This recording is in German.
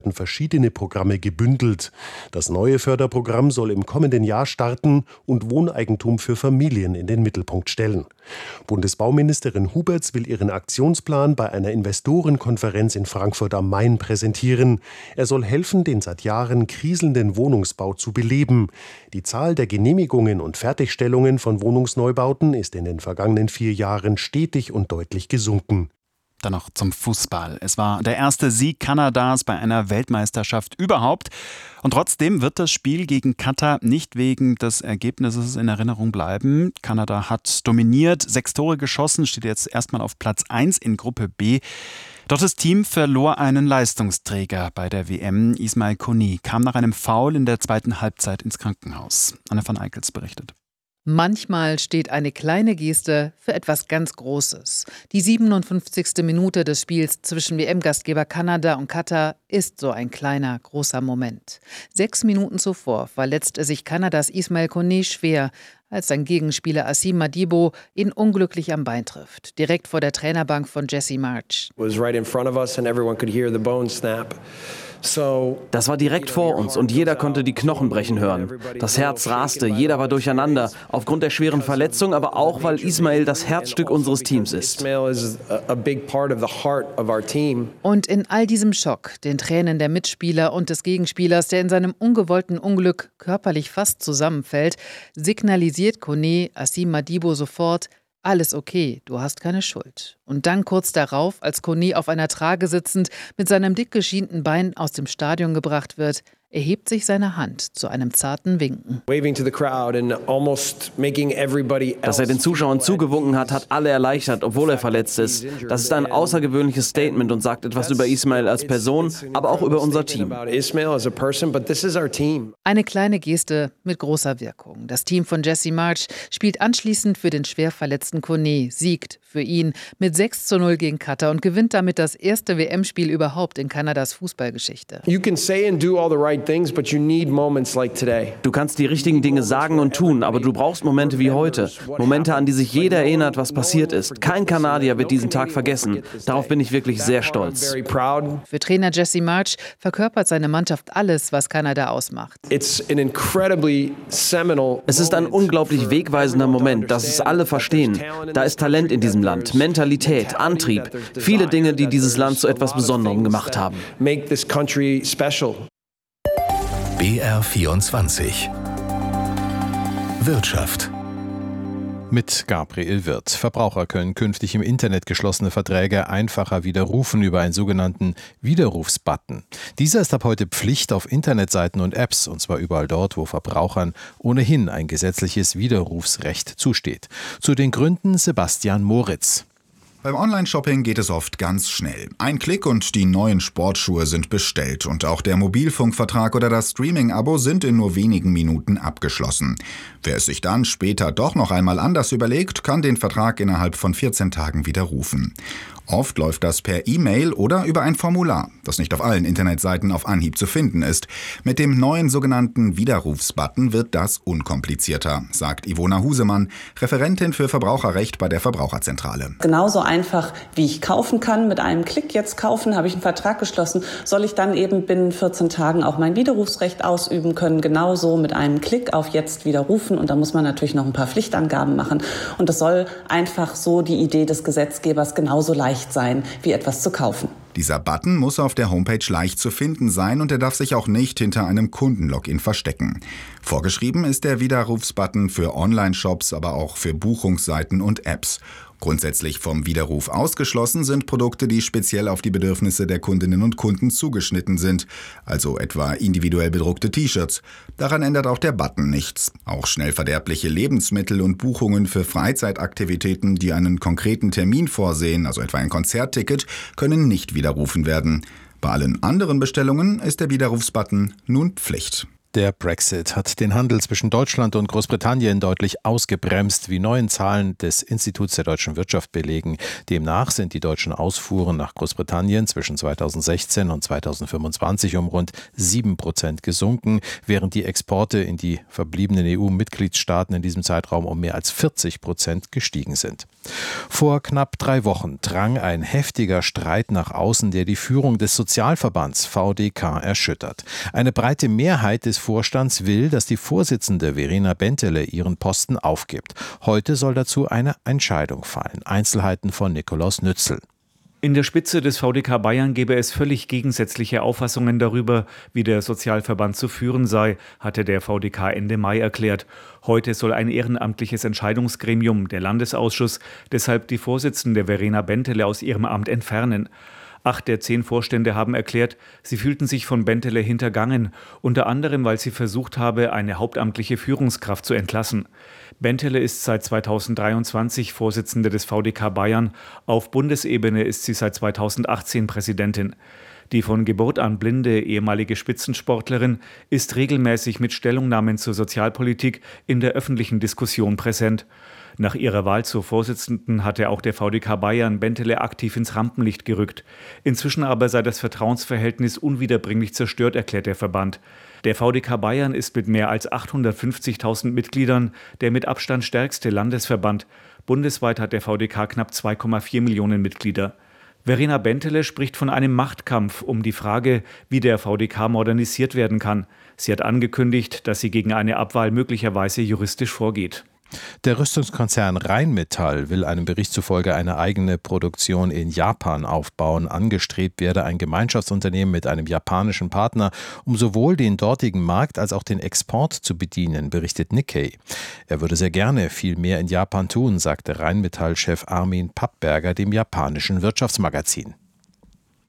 verschiedene Programme gebündelt. Das neue Förderprogramm soll im kommenden Jahr starten und Wohneigentum für Familien in den Mittelpunkt stellen. Bundesbauministerin Huberts will ihren Aktionsplan bei einer Investorenkonferenz in Frankfurt am Main präsentieren. Er soll helfen, den seit Jahren kriselnden Wohnungsbau zu beleben. Die Zahl der Genehmigungen und Fertigstellungen von Wohnungsneubauten ist in den vergangenen 4 Jahren stetig und deutlich gesunken. Dann noch zum Fußball. Es war der erste Sieg Kanadas bei einer Weltmeisterschaft überhaupt. Und trotzdem wird das Spiel gegen Katar nicht wegen des Ergebnisses in Erinnerung bleiben. Kanada hat dominiert, 6 Tore geschossen, steht jetzt erstmal auf Platz 1 in Gruppe B. Doch das Team verlor einen Leistungsträger bei der WM. Ismail Koné kam nach einem Foul in der zweiten Halbzeit ins Krankenhaus. Anne van Eickels berichtet. Manchmal steht eine kleine Geste für etwas ganz Großes. Die 57. Minute des Spiels zwischen WM-Gastgeber Kanada und Katar ist so ein kleiner, großer Moment. 6 Minuten zuvor verletzte sich Kanadas Ismail Koné schwer, als sein Gegenspieler Asim Madibo ihn unglücklich am Bein trifft, direkt vor der Trainerbank von Jesse Marsch. Das war direkt vor uns und jeder konnte die Knochen brechen hören. Das Herz raste, jeder war durcheinander, aufgrund der schweren Verletzung, aber auch, weil Ismail das Herzstück unseres Teams ist. Und in all diesem Schock, den Tränen der Mitspieler und des Gegenspielers, der in seinem ungewollten Unglück körperlich fast zusammenfällt, signalisiert Koné Asim Madibo sofort: Alles okay, du hast keine Schuld. Und dann kurz darauf, als Koné auf einer Trage sitzend mit seinem dick geschienten Bein aus dem Stadion gebracht wird, erhebt sich seine Hand zu einem zarten Winken. Dass er den Zuschauern zugewunken hat, hat alle erleichtert, obwohl er verletzt ist. Das ist ein außergewöhnliches Statement und sagt etwas über Ismail als Person, aber auch über unser Team. Eine kleine Geste mit großer Wirkung. Das Team von Jesse Marsch spielt anschließend für den schwer verletzten Koné, siegt für ihn mit 6:0 gegen Katar und gewinnt damit das erste WM-Spiel überhaupt in Kanadas Fußballgeschichte. Du kannst die richtigen Dinge sagen und tun, aber du brauchst Momente wie heute. Momente, an die sich jeder erinnert, was passiert ist. Kein Kanadier wird diesen Tag vergessen. Darauf bin ich wirklich sehr stolz. Für Trainer Jesse Marsch verkörpert seine Mannschaft alles, was Kanada ausmacht. Es ist ein unglaublich wegweisender Moment, dass es alle verstehen. Da ist Talent in diesem Land, Mentalität, Antrieb. Viele Dinge, die dieses Land zu etwas Besonderem gemacht haben. BR24 Wirtschaft. Mit Gabriel Wirth. Verbraucher können künftig im Internet geschlossene Verträge einfacher widerrufen über einen sogenannten Widerrufsbutton. Dieser ist ab heute Pflicht auf Internetseiten und Apps, und zwar überall dort, wo Verbrauchern ohnehin ein gesetzliches Widerrufsrecht zusteht. Zu den Gründen Sebastian Moritz. Beim Online-Shopping geht es oft ganz schnell. Ein Klick und die neuen Sportschuhe sind bestellt und auch der Mobilfunkvertrag oder das Streaming-Abo sind in nur wenigen Minuten abgeschlossen. Wer es sich dann später doch noch einmal anders überlegt, kann den Vertrag innerhalb von 14 Tagen widerrufen. Oft läuft das per E-Mail oder über ein Formular, das nicht auf allen Internetseiten auf Anhieb zu finden ist. Mit dem neuen sogenannten Widerrufsbutton wird das unkomplizierter, sagt Ivona Husemann, Referentin für Verbraucherrecht bei der Verbraucherzentrale. Genauso einfach, wie ich kaufen kann, mit einem Klick jetzt kaufen, habe ich einen Vertrag geschlossen, soll ich dann eben binnen 14 Tagen auch mein Widerrufsrecht ausüben können, genauso mit einem Klick auf jetzt widerrufen, und da muss man natürlich noch ein paar Pflichtangaben machen, und das soll einfach so die Idee des Gesetzgebers genauso leicht sein, wie etwas zu kaufen. Dieser Button muss auf der Homepage leicht zu finden sein und er darf sich auch nicht hinter einem Kundenlogin verstecken. Vorgeschrieben ist der Widerrufsbutton für Online-Shops, aber auch für Buchungsseiten und Apps. Grundsätzlich vom Widerruf ausgeschlossen sind Produkte, die speziell auf die Bedürfnisse der Kundinnen und Kunden zugeschnitten sind, also etwa individuell bedruckte T-Shirts. Daran ändert auch der Button nichts. Auch schnell verderbliche Lebensmittel und Buchungen für Freizeitaktivitäten, die einen konkreten Termin vorsehen, also etwa ein Konzertticket, können nicht widerrufen werden. Bei allen anderen Bestellungen ist der Widerrufsbutton nun Pflicht. Der Brexit hat den Handel zwischen Deutschland und Großbritannien deutlich ausgebremst, wie neuen Zahlen des Instituts der deutschen Wirtschaft belegen. Demnach sind die deutschen Ausfuhren nach Großbritannien zwischen 2016 und 2025 um rund 7% gesunken, während die Exporte in die verbliebenen EU-Mitgliedstaaten in diesem Zeitraum um mehr als 40% gestiegen sind. Vor knapp 3 Wochen drang ein heftiger Streit nach außen, der die Führung des Sozialverbands VDK erschüttert. Eine breite Mehrheit des Vorstands will, dass die Vorsitzende Verena Bentele ihren Posten aufgibt. Heute soll dazu eine Entscheidung fallen. Einzelheiten von Nikolaus Nützel. In der Spitze des VDK Bayern gebe es völlig gegensätzliche Auffassungen darüber, wie der Sozialverband zu führen sei, hatte der VDK Ende Mai erklärt. Heute soll ein ehrenamtliches Entscheidungsgremium, der Landesausschuss, deshalb die Vorsitzende Verena Bentele aus ihrem Amt entfernen. 8 der 10 Vorstände haben erklärt, sie fühlten sich von Bentele hintergangen, unter anderem, weil sie versucht habe, eine hauptamtliche Führungskraft zu entlassen. Bentele ist seit 2023 Vorsitzende des VDK Bayern. Auf Bundesebene ist sie seit 2018 Präsidentin. Die von Geburt an blinde ehemalige Spitzensportlerin ist regelmäßig mit Stellungnahmen zur Sozialpolitik in der öffentlichen Diskussion präsent. Nach ihrer Wahl zur Vorsitzenden hatte auch der VDK Bayern Bentele aktiv ins Rampenlicht gerückt. Inzwischen aber sei das Vertrauensverhältnis unwiederbringlich zerstört, erklärt der Verband. Der VDK Bayern ist mit mehr als 850.000 Mitgliedern der mit Abstand stärkste Landesverband. Bundesweit hat der VDK knapp 2,4 Millionen Mitglieder. Verena Bentele spricht von einem Machtkampf um die Frage, wie der VDK modernisiert werden kann. Sie hat angekündigt, dass sie gegen eine Abwahl möglicherweise juristisch vorgeht. Der Rüstungskonzern Rheinmetall will einem Bericht zufolge eine eigene Produktion in Japan aufbauen. Angestrebt werde ein Gemeinschaftsunternehmen mit einem japanischen Partner, um sowohl den dortigen Markt als auch den Export zu bedienen, berichtet Nikkei. Er würde sehr gerne viel mehr in Japan tun, sagte Rheinmetall-Chef Armin Pappberger dem japanischen Wirtschaftsmagazin.